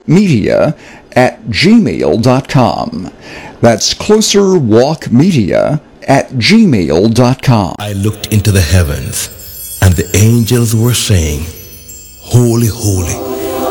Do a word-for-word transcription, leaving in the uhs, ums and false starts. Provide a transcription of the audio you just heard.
media at gmail dot com. That's Closer Walk Media at gmail dot com. I looked into the heavens, and the angels were saying, Holy, holy,